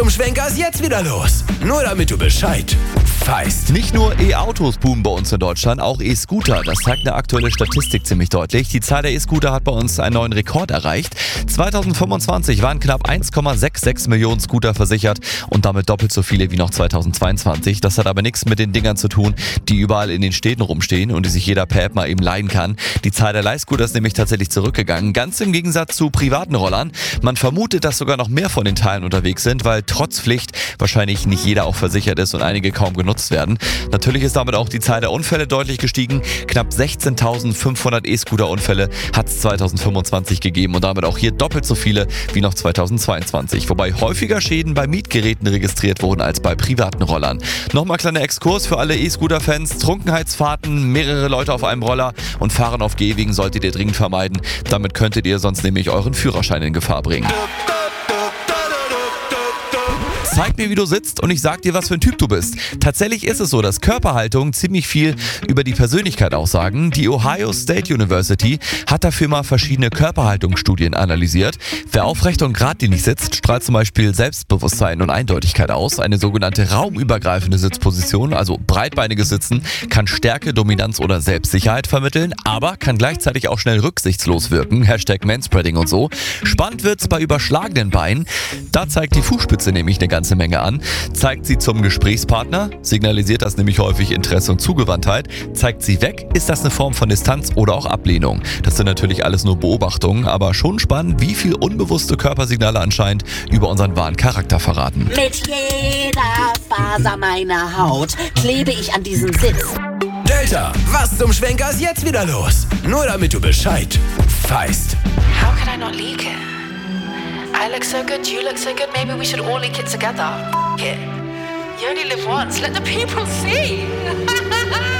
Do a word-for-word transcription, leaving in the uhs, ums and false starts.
Schwenker ist jetzt wieder los. Nur damit du Bescheid weißt. Nicht nur E-Autos boomen bei uns in Deutschland, auch E-Scooter. Das zeigt eine aktuelle Statistik ziemlich deutlich. Die Zahl der E-Scooter hat bei uns einen neuen Rekord erreicht. zweitausendfünfundzwanzig waren knapp eins Komma sechsundsechzig Millionen Scooter versichert und damit doppelt so viele wie noch zweitausendzweiundzwanzig. Das hat aber nichts mit den Dingern zu tun, die überall in den Städten rumstehen und die sich jeder per App mal eben leihen kann. Die Zahl der Leihscooter ist nämlich tatsächlich zurückgegangen. Ganz im Gegensatz zu privaten Rollern. Man vermutet, dass sogar noch mehr von den Teilen unterwegs sind, weil trotz Pflicht wahrscheinlich nicht jeder auch versichert ist und einige kaum genutzt werden. Natürlich ist damit auch die Zahl der Unfälle deutlich gestiegen. Knapp sechzehntausendfünfhundert E-Scooter-Unfälle hat es zweitausendfünfundzwanzig gegeben und damit auch hier doppelt so viele wie noch zweitausendzweiundzwanzig. Wobei häufiger Schäden bei Mietgeräten registriert wurden als bei privaten Rollern. Nochmal kleiner Exkurs für alle E-Scooter-Fans. Trunkenheitsfahrten, mehrere Leute auf einem Roller und Fahren auf Gehwegen solltet ihr dringend vermeiden. Damit könntet ihr sonst nämlich euren Führerschein in Gefahr bringen. Zeig mir, wie du sitzt und ich sag dir, was für ein Typ du bist. Tatsächlich ist es so, dass Körperhaltung ziemlich viel über die Persönlichkeit aussagen. Die Ohio State University hat dafür mal verschiedene Körperhaltungsstudien analysiert. Wer aufrecht und geradlinig sitzt, strahlt zum Beispiel Selbstbewusstsein und Eindeutigkeit aus. Eine sogenannte raumübergreifende Sitzposition, also breitbeiniges Sitzen, kann Stärke, Dominanz oder Selbstsicherheit vermitteln, aber kann gleichzeitig auch schnell rücksichtslos wirken. Hashtag Manspreading und so. Spannend wird's bei überschlagenen Beinen. Da zeigt die Fußspitze nämlich eine ganze Menge an. Zeigt sie zum Gesprächspartner, signalisiert das nämlich häufig Interesse und Zugewandtheit. Zeigt sie weg, ist das eine Form von Distanz oder auch Ablehnung. Das sind natürlich alles nur Beobachtungen, aber schon spannend, wie viel unbewusste Körpersignale anscheinend über unseren wahren Charakter verraten. Mit jeder Faser meiner Haut klebe ich an diesem Sitz. Delta, was zum Schwenker ist jetzt wieder los? Nur damit du Bescheid weißt. How can I not leak it? I look so good, you look so good, maybe we should all leak it together. F it. You only live once, let the people see.